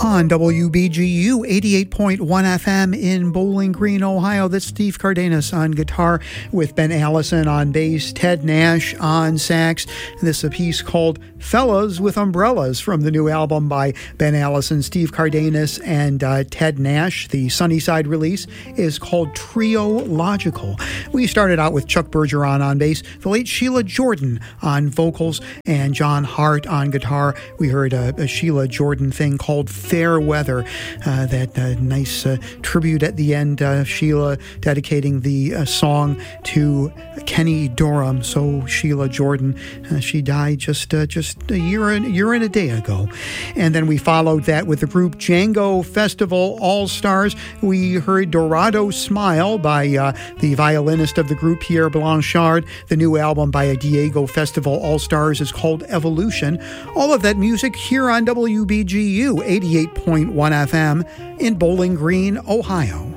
on WBGU 88.1 FM in Bowling Green, Ohio. That's Steve Cardenas on guitar with Ben Allison on bass, Ted Nash on sax. This is a piece called Fellas with Umbrellas from the new album by Ben Allison, Steve Cardenas, and Ted Nash. The Sunnyside release is called Trio Logical. We started out with Chuck Bergeron on bass, the late Sheila Jordan on vocals, and John Hart on guitar. We heard a Sheila Jordan thing called Fair Weather, that nice tribute at the end, Sheila dedicating the song to Kenny Dorham. So Sheila Jordan, she died just a year and a day ago. And then we followed that with the group Django Festival All-Stars. We heard Dorado Smile by the violinist of the group, Pierre Blanchard. The new album by Diego Festival All-Stars is called Evolution. All of that music here on WBGU 88.1 FM in Bowling Green, Ohio.